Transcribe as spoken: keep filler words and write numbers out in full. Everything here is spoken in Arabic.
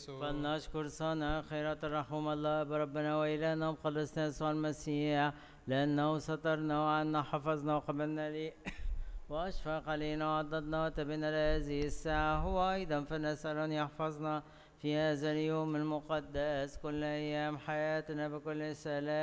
يسوع. فلنشكر صانع خيرات الرحوم الله بربنا وإلهنا مخلصنا يسوع المسيح، لأنه سترنا وعنا حفظنا وقبلنا لي وأشفق علينا وعضدنا وتبنا لهذه الساعة. هو أيضا فنسأل أن يحفظنا في هذا اليوم المقدس كل أيام حياتنا بكل سلام